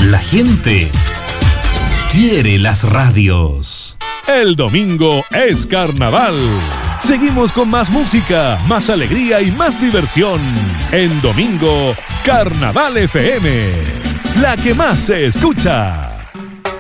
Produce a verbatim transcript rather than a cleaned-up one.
La gente quiere las radios. El domingo es carnaval. Seguimos con más música, más alegría y más diversión. En Domingo, Carnaval F M, la que más se escucha.